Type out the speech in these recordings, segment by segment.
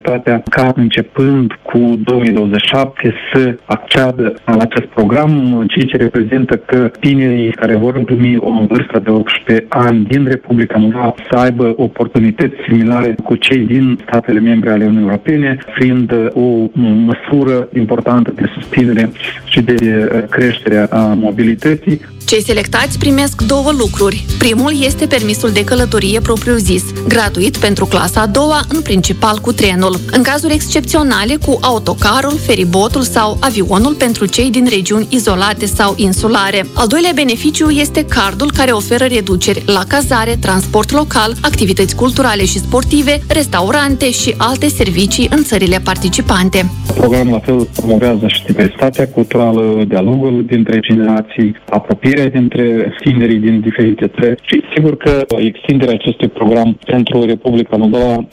ca începând cu 2027 să acceadă la acest program, ceea ce reprezintă că tinerii care vor împlini o vârstă de 18 ani din Republica Moldova să aibă oportunități similare cu cei din statele membre ale Uniunii Europene, fiind o măsură importantă de susținere și de creștere a mobilității. Cei selectați primesc două lucruri. Primul este permisul de călătorie propriu-zis, gratuit pentru clasa a doua, în principal cu trenul. În cazuri excepționale, cu autocarul, feribotul sau avionul pentru cei din regiuni izolate sau insulare. Al doilea beneficiu este cardul care oferă reduceri la cazare, transport local, activități culturale și sportive, restaurante și alte servicii în țările participante. Programul la fel promovează și diversitatea culturală, dialogul dintre generații, apropierea dintre tinerii din diferite țări și sigur că extinderea acestui program pentru Republica Moldova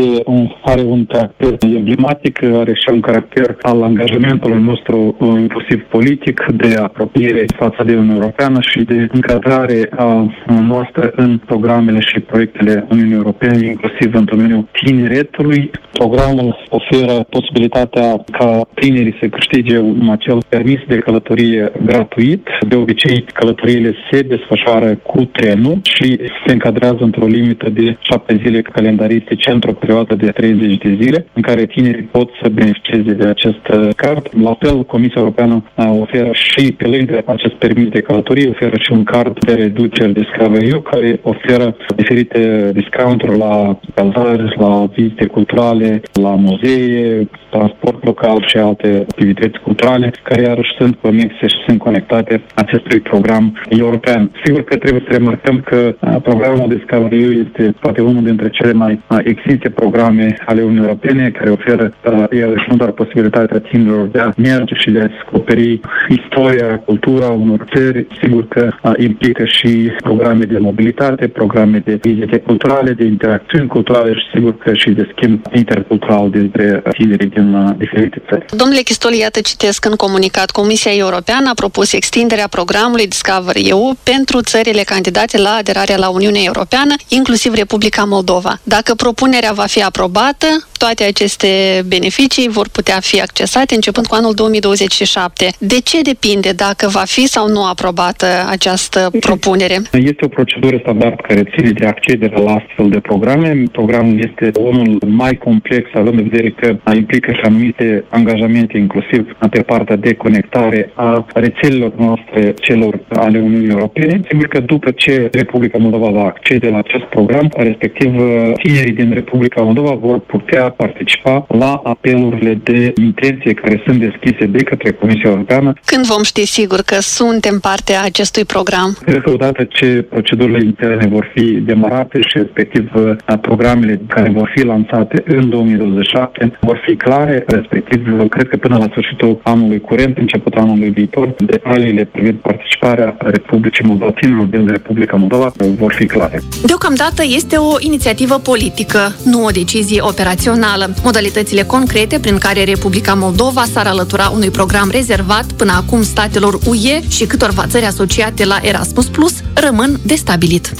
are un caracter emblematic, are și un caracter al angajamentului nostru inclusiv politic de apropiere față de Uniunea Europeană și de încadrare a noastră în programele și proiectele Uniunii Europene, inclusiv în domeniul tineretului. Programul oferă posibilitatea ca tinerii să câștige acel permis de călătorie gratuit. De obicei, călătoriile se desfășoară cu trenul și se încadrează într-o limită de 7 zile calendaristice într-o perioadă de 30 de zile, în care tinerii pot să beneficieze de acest card. La fel, Comisia Europeană oferă și, pe lângă acest permis de călătorie, oferă și un card de reduceri Discover EU, care oferă diferite discounturi la cazări, la vizite culturale, la muzee, transport local și alte activități culturale, care iarăși sunt conexe și sunt conectate acestui program european. Sigur că trebuie să remarcăm că programul Discover EU este poate unul dintre cele mai extinse programe ale Uniunii Europene, care oferă iarăși nu doar posibilitatea tinerilor de a merge și de a descoperi istoria, cultura unor țări. Sigur că implică și programe de mobilitate, programe de vizite culturale, de interacțiuni culturale și sigur că și de schimb intercultural dintre tinerii din diferite țări. Domnule Chistol, iată citesc în comunicat, Comisia Europeană a propus extinderea programului Discover EU pentru țările candidate la aderarea la Uniunea Europeană, inclusiv Republica Moldova. Dacă propunerea va fi aprobată, toate aceste beneficii vor putea fi accesate începând cu anul 2027. De ce depinde dacă va fi sau nu aprobată această propunere? Este o procedură standard care ține de accederea la astfel de programe. Programul este unul mai complex, având în vedere că implică și anumite angajamente, inclusiv pe partea de conectare a rețelelor noastre celor ale Uniunii Europene. Sigur că după ce Republica Moldova va accede la acest program, respectiv tinerii din Republica Moldova vor putea participa la apelurile de intenție care sunt deschise de către Comisia Europeană. Când vom ști sigur că suntem parte a acestui program? Cred că odată ce procedurile interne vor fi demarate și respectiv programele care vor fi lansate în 2027 vor fi clare, respectiv cred că până la sfârșitul anului curent, începutul anului viitor, detaliile privind participarea Republicii Moldova, tinerilor din Republica Moldova vor fi clare. Deocamdată este o inițiativă politică, nu o decizie operațională. Modalitățile concrete prin care Republica Moldova s-ar alătura unui program rezervat până acum statelor UE și câtorva țări asociate la Erasmus Plus rămân de stabilit.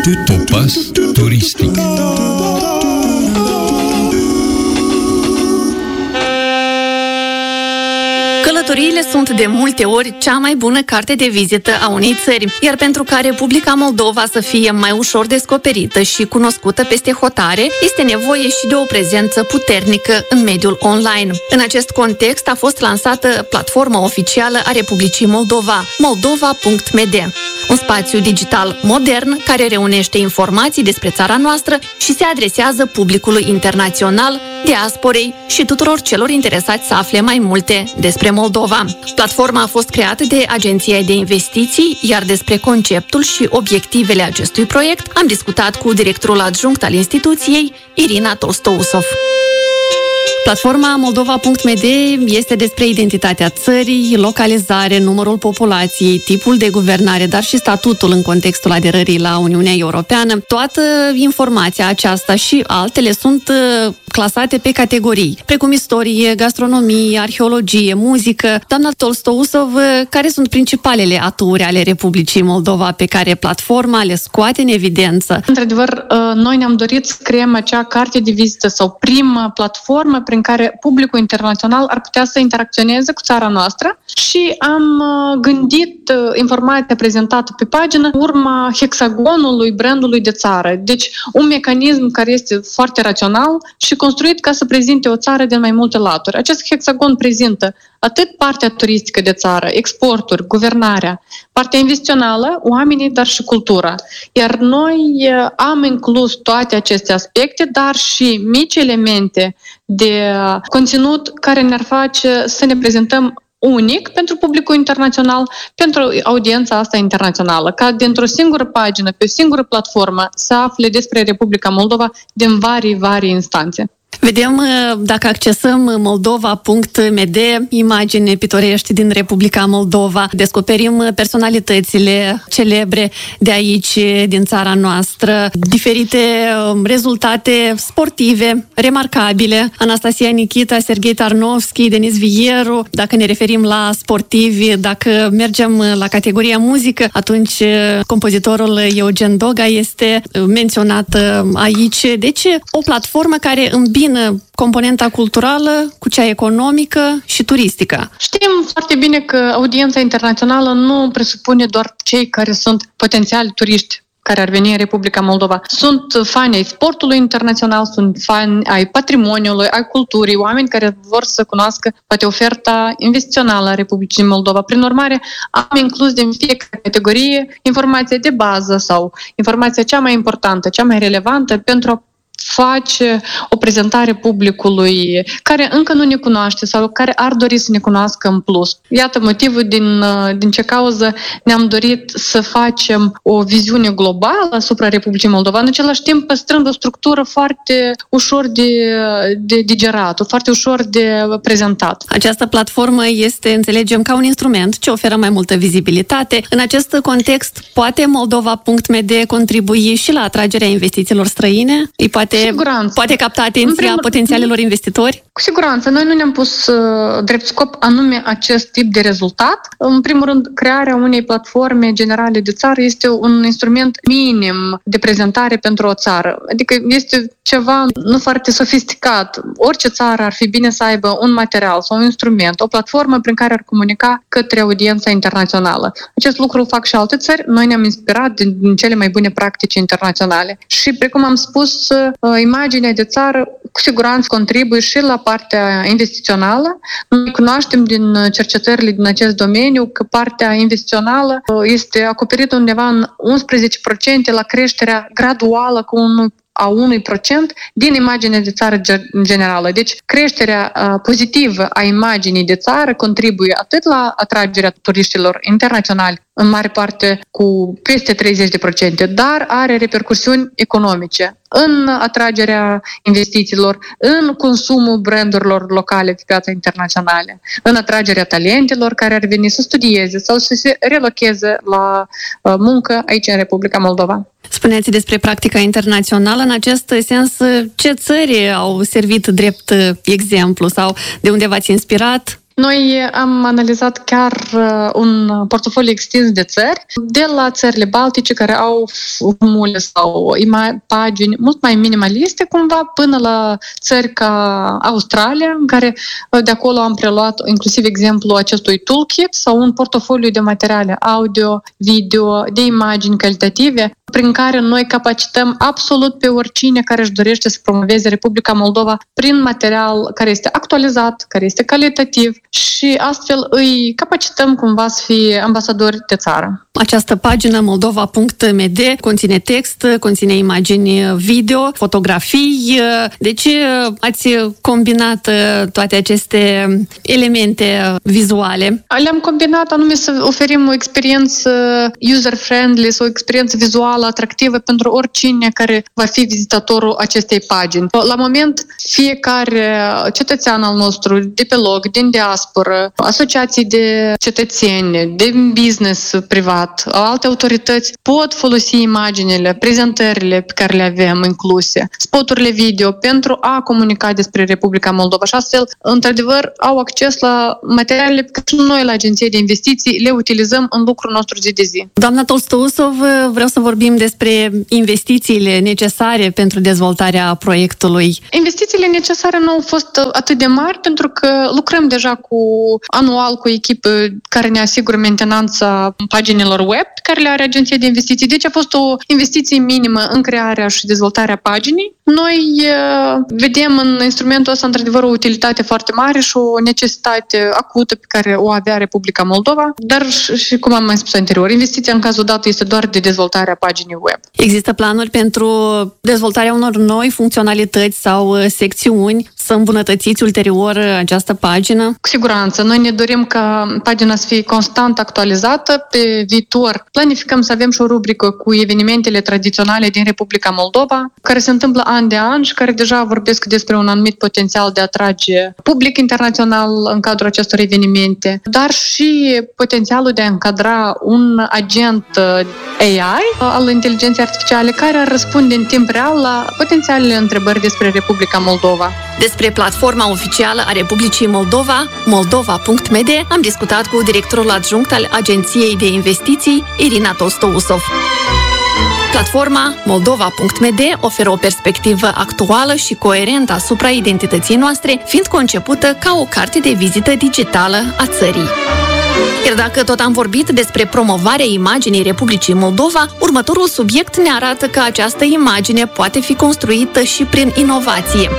Tutopas turistic. Călătoriile sunt de multe ori cea mai bună carte de vizită a unei țări, iar pentru ca Republica Moldova să fie mai ușor descoperită și cunoscută peste hotare, este nevoie și de o prezență puternică în mediul online. În acest context a fost lansată platforma oficială a Republicii Moldova, moldova.md, un spațiu digital modern care reunește informații despre țara noastră și se adresează publicului internațional, diasporei și tuturor celor interesați să afle mai multe despre Moldova. Platforma a fost creată de Agenția de Investiții, iar despre conceptul și obiectivele acestui proiect am discutat cu directorul adjunct al instituției, Irina Tolstousov. Platforma moldova.md este despre identitatea țării, localizare, numărul populației, tipul de guvernare, dar și statutul în contextul aderării la Uniunea Europeană. Toată informația aceasta și altele sunt clasate pe categorii, precum istorie, gastronomie, arheologie, muzică. Doamna Tolstousov, care sunt principalele aturi ale Republicii Moldova pe care platforma le scoate în evidență? Într-adevăr, noi ne-am dorit să creăm acea carte de vizită sau prima platformă prin care publicul internațional ar putea să interacționeze cu țara noastră și am gândit informația prezentată pe pagină în urma hexagonului brandului de țară. Deci un mecanism care este foarte rațional și construit ca să prezinte o țară din mai multe laturi. Acest hexagon prezintă atât partea turistică de țară, exporturi, guvernarea, partea investițională, oamenii, dar și cultura. Iar noi am inclus toate aceste aspecte, dar și mici elemente de conținut care ne-ar face să ne prezentăm unic pentru publicul internațional, pentru audiența asta internațională, ca dintr-o singură pagină, pe o singură platformă, să afle despre Republica Moldova din vari instanțe. Vedem, dacă accesăm moldova.md, imagini pitorești din Republica Moldova, descoperim personalitățile celebre de aici, din țara noastră, diferite rezultate sportive remarcabile. Anastasia Nichita, Serghei Tarnovski, Denis Vieru. Dacă ne referim la sportivi, dacă mergem la categoria muzică, atunci compozitorul Eugen Doga este menționat aici. Deci, o platformă care îmbină componenta culturală cu cea economică și turistică. Știm foarte bine că audiența internațională nu presupune doar cei care sunt potențiali turiști care ar veni în Republica Moldova. Sunt fani ai sportului internațional, sunt fani ai patrimoniului, ai culturii, oameni care vor să cunoască poate oferta investițională a Republicii Moldova. Prin urmare, am inclus din fiecare categorie informația de bază sau informația cea mai importantă, cea mai relevantă pentru a face o prezentare publicului care încă nu ne cunoaște sau care ar dori să ne cunoască în plus. Iată motivul din ce cauză ne-am dorit să facem o viziune globală asupra Republicii Moldova, în același timp păstrând o structură foarte ușor de digerat, foarte ușor de prezentat. Această platformă este, înțelegem, ca un instrument ce oferă mai multă vizibilitate. În acest context, poate moldova.md contribui și la atragerea investițiilor străine? Poate capta atenția potențialilor investitori? Cu siguranță. Noi nu ne-am pus drept scop anume acest tip de rezultat. În primul rând, crearea unei platforme generale de țară este un instrument minim de prezentare pentru o țară. Adică este ceva nu foarte sofisticat. Orice țară ar fi bine să aibă un material sau un instrument, o platformă prin care ar comunica către audiența internațională. Acest lucru fac și alte țări. Noi ne-am inspirat din cele mai bune practici internaționale. Și, precum am spus, imaginea de țară cu siguranță contribuie și la partea investițională. Noi cunoaștem din cercetările din acest domeniu că partea investițională este acoperită undeva în 11% la creșterea graduală a 1% din imaginea de țară generală. Deci creșterea pozitivă a imaginii de țară contribuie atât la atragerea turiștilor internaționali, în mare parte cu peste 30%, dar are repercusiuni economice în atragerea investițiilor, în consumul brandurilor locale pe piața internațională, în atragerea talentelor care ar veni să studieze sau să se relocheze la muncă aici în Republica Moldova. Spuneați despre practica internațională. În acest sens, ce țări au servit drept exemplu sau de unde v-ați inspirat? Noi am analizat chiar un portofoliu extins de țări, de la țările baltice care au formule sau pagini mult mai minimaliste cumva, până la țări ca Australia, în care de acolo am preluat inclusiv exemplu acestui toolkit sau un portofoliu de materiale audio, video, de imagini calitative, prin care noi capacităm absolut pe oricine care își dorește să promoveze Republica Moldova prin material care este actualizat, care este calitativ și astfel îi capacităm cumva să fie ambasadori de țară. Această pagină moldova.md conține text, conține imagini video, fotografii. De ce ați combinat toate aceste elemente vizuale? Le-am combinat anume să oferim o experiență user-friendly sau o experiență vizuală vizuală atractivă pentru oricine care va fi vizitatorul acestei pagini. La moment, fiecare cetățean al nostru, de pe loc, din diasporă, asociații de cetățeni, de business privat, alte autorități pot folosi imaginile, prezentările pe care le avem incluse, spoturile video pentru a comunica despre Republica Moldova și astfel, într-adevăr, au acces la materialele pe care noi la Agenția de Investiții le utilizăm în lucrul nostru zi de zi. Doamna Tolstousov, vreau să vorbim despre investițiile necesare pentru dezvoltarea proiectului. Investițiile necesare nu au fost atât de mari pentru că lucrăm deja anual cu echipă care ne asigură mentenanța paginilor web care le are Agenția de Investiții. Deci a fost o investiție minimă în crearea și dezvoltarea paginii. Noi vedem în instrumentul ăsta într-adevăr o utilitate foarte mare și o necesitate acută pe care o avea Republica Moldova, dar și cum am mai spus anterior, investiția în cazul dat este doar de dezvoltarea paginii web. Există planuri pentru dezvoltarea unor noi funcționalități sau secțiuni să îmbunătățiți ulterior această pagină? Cu siguranță. Noi ne dorim ca pagina să fie constant actualizată. Pe viitor planificăm să avem și o rubrică cu evenimentele tradiționale din Republica Moldova, care se întâmplă an de an și care deja vorbesc despre un anumit potențial de a atrage public internațional în cadrul acestor evenimente, dar și potențialul de a încadra un agent AI al inteligenței artificiale care ar răspunde în timp real la potențialele întrebări despre Republica Moldova. Despre platforma oficială a Republicii Moldova, moldova.md, am discutat cu directorul adjunct al Agenției de Investiții, Irina Tolstousov. Platforma moldova.md oferă o perspectivă actuală și coerentă asupra identității noastre, fiind concepută ca o carte de vizită digitală a țării. Iar dacă tot am vorbit despre promovarea imaginii Republicii Moldova, următorul subiect ne arată că această imagine poate fi construită și prin inovație.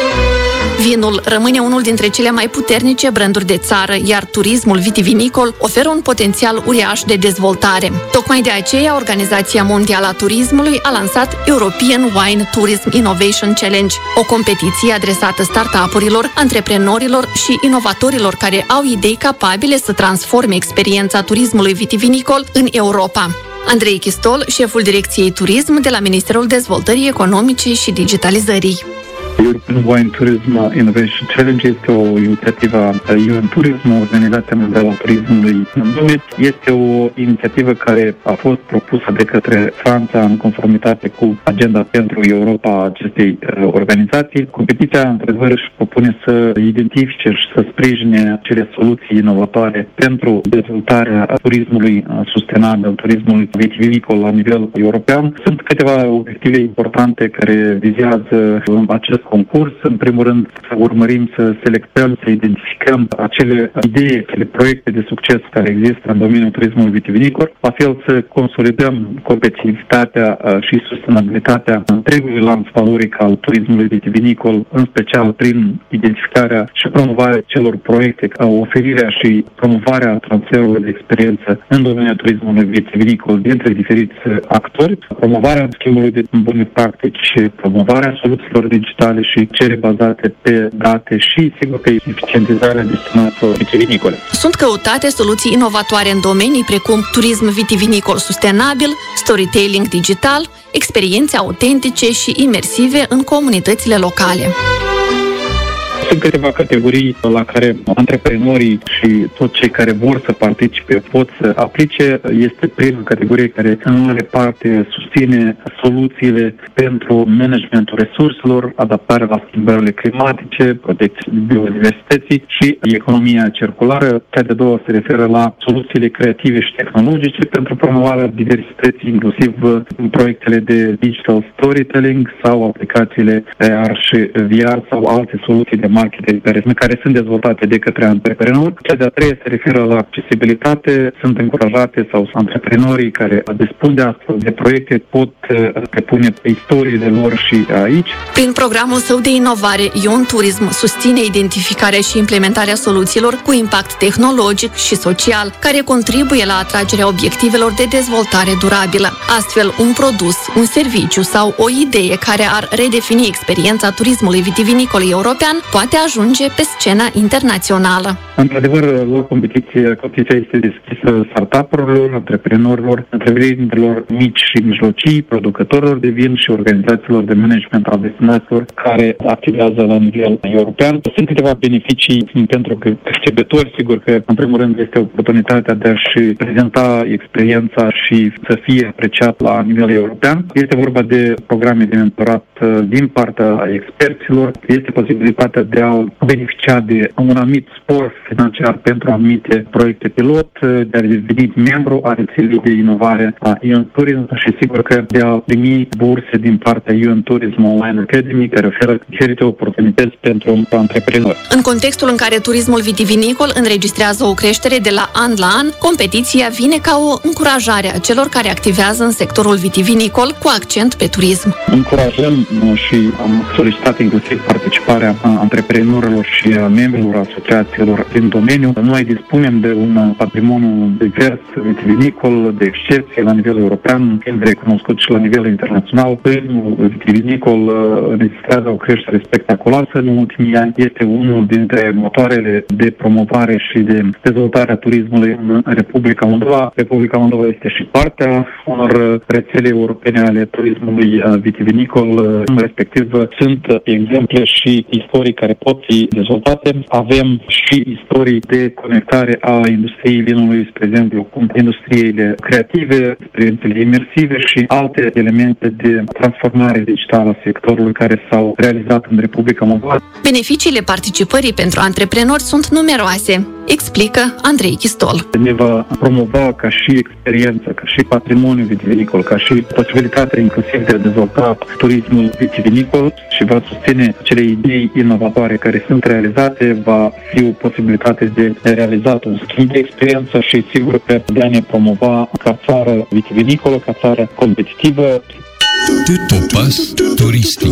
Vinul rămâne unul dintre cele mai puternice branduri de țară, iar turismul vitivinicol oferă un potențial uriaș de dezvoltare. Tocmai de aceea, Organizația Mondială a Turismului a lansat European Wine Tourism Innovation Challenge, o competiție adresată startup-urilor, antreprenorilor și inovatorilor care au idei capabile să transforme experiența turismului vitivinicol în Europa. Andrei Chistol, șeful Direcției Turism de la Ministerul Dezvoltării Economice și Digitalizării. European Wine Tourism Innovation Challenge este o inițiativă a UN Tourism, Organizația Mondială a Turismului în lume. Este o inițiativă care a fost propusă de către Franța în conformitate cu agenda pentru Europa acestei organizații. Competiția, într-adevăr, își propune să identifice și să sprijine acele soluții inovatoare pentru dezvoltarea turismului sustenabil, turismului vitivinicol la nivel european. Sunt câteva obiective importante care vizează acest concurs. În primul rând, să urmărim, să selectăm, să identificăm acele idei, acele proiecte de succes care există în domeniul turismului vitivinicol, la fel să consolidăm competitivitatea și sustenabilitatea întregului lanț valoric al turismului vitivinicol, în special prin identificarea și promovarea celor proiecte, oferirea și promovarea transferului de experiență în domeniul turismului vitivinicol dintre diferiți actori, promovarea schimbului de bune practici, promovarea soluțiilor digitale și cele bazate pe date și, sigur, că eficientizarea destinațiilor vitivinicole. Sunt căutate soluții inovatoare în domenii precum turism vitivinicol sustenabil, storytelling digital, experiențe autentice și imersive în comunitățile locale. Sunt câteva categorii la care antreprenorii și toți cei care vor să participe pot să aplice. Este prima categorie care în mare parte susține soluțiile pentru managementul resurselor, adaptarea la schimbările climatice, protecția biodiversității și economia circulară. Cea de-a doua se referă la soluțiile creative și tehnologice pentru promovarea diversității, inclusiv proiectele de digital storytelling sau aplicațiile AR și VR sau alte soluții de marketing care sunt dezvoltate de către antreprenori. Cea de-a treia se referă la accesibilitate. Sunt încurajate sau antreprenorii care dispun de astfel de proiecte pot depune istoriile lor și aici. Prin programul său de inovare, Ion Tourism susține identificarea și implementarea soluțiilor cu impact tehnologic și social, care contribuie la atragerea obiectivelor de dezvoltare durabilă. Astfel, un produs, un serviciu sau o idee care ar redefini experiența turismului vitivinicol european poate poate ajunge pe scena internațională. Într-adevăr, la competiția este deschisă startup-urilor, antreprenorilor, întreprinderilor mici și mijlocii, producătorilor de vin și organizațiilor de management al destinațiilor care activează la nivel european. Sunt câteva beneficii pentru că câștigători, sigur că în primul rând este oportunitatea de a-și prezenta experiența și să fie apreciat la nivel european. Este vorba de programe de mentorat din partea experților, este posibilitatea de a beneficia de un anumit spor financiar pentru anumite proiecte pilot, de a deveni membru a rețelei de inovare a UN Tourism și sigur că de a primi burse din partea UN Tourism Online Academy care oferă diferite oportunități pentru antreprenori. În contextul în care turismul vitivinicol înregistrează o creștere de la an la an, competiția vine ca o încurajare a celor care activează în sectorul vitivinicol cu accent pe turism. Încurajăm și am solicitat inclusiv participarea antreprenorilor și a membrilor asociațiilor din domeniu. Noi dispunem de un patrimoniu divers vitivinicol de excepție la nivel european, fiind recunoscut și la nivel internațional. Turismul vitivinicol înregistrează o creștere spectaculoasă în ultimii ani. Este unul dintre motoarele de promovare și de dezvoltare a turismului în Republica Moldova. Republica Moldova este și partea unor rețele europene ale turismului vitivinicol, respectiv sunt exemple și istorii care pot fi dezvoltate. Avem și istorii de conectare a industriei vinului, spre exemplu, cu industriile creative, experiențele imersive și alte elemente de transformare digitală a sectorului care s-au realizat în Republica Moldova. Beneficiile participării pentru antreprenori sunt numeroase, explică Andrei Chistol. Ne va promova ca și experiență, ca și patrimoniu vitivinicol, ca și posibilitatea inclusiv de a dezvolta turismul vitivinicol și va susține cele idei inovatoare care sunt realizate, va fi o posibilitate de realizat un schimb de experiență și sigur că de a ne promova ca țară vitivinicolă, ca țară competitivă. Topas turistic.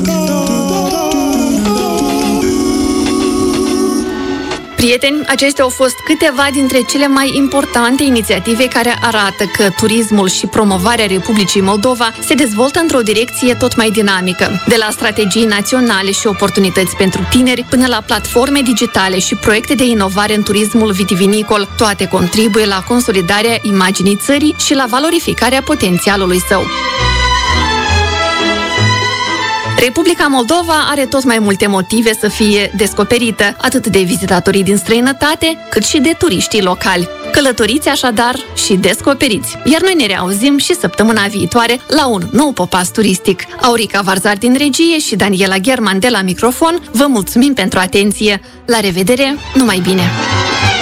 Prieteni, acestea au fost câteva dintre cele mai importante inițiative care arată că turismul și promovarea Republicii Moldova se dezvoltă într-o direcție tot mai dinamică. De la strategii naționale și oportunități pentru tineri până la platforme digitale și proiecte de inovare în turismul vitivinicol, toate contribuie la consolidarea imaginii țării și la valorificarea potențialului său. Republica Moldova are tot mai multe motive să fie descoperită, atât de vizitatorii din străinătate, cât și de turiștii locali. Călătoriți așadar și descoperiți. Iar noi ne reauzim și săptămâna viitoare la un nou popas turistic. Aurica Varzar din regie și Daniela German de la microfon, vă mulțumim pentru atenție. La revedere, numai bine!